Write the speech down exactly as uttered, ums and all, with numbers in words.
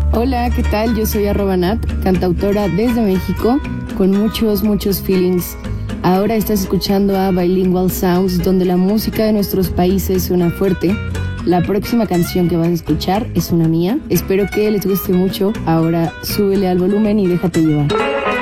Hola, ¿qué tal? Yo soy arroba Nat, cantautora desde México, con muchos, muchos feelings. Ahora estás escuchando a Bilingual Sounds, donde la música de nuestros países suena fuerte. La próxima canción que vas a escuchar es una mía. Espero que les guste mucho. Ahora súbele al volumen y déjate llevar.